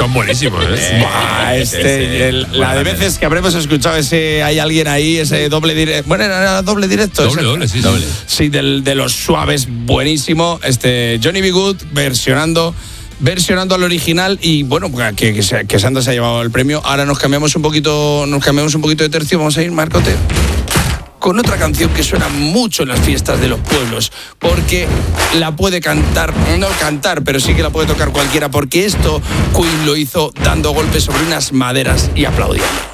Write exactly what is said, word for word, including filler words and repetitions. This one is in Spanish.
Son buenísimos, ¿eh? Buah, este, el, la de veces que habremos escuchado ese, hay alguien ahí, ese doble directo. Bueno, era doble directo. Doble, ese, doble, sí, doble. sí. Sí, del, de los suaves, buenísimo. Este, Johnny B. Good versionando. versionando al original y bueno, que, que, que Sandra se ha llevado el premio. Ahora nos cambiamos un poquito, nos cambiamos un poquito de tercio. Vamos a ir, Marcote, con otra canción que suena mucho en las fiestas de los pueblos, porque la puede cantar, no cantar, pero sí que la puede tocar cualquiera, porque esto Queen lo hizo dando golpes sobre unas maderas y aplaudiendo.